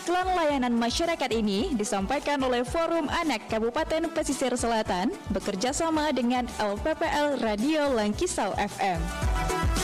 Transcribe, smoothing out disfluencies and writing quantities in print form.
Iklan layanan masyarakat ini disampaikan oleh Forum Anak Kabupaten Pesisir Selatan bekerja sama dengan LPPL Radio Langkisau FM.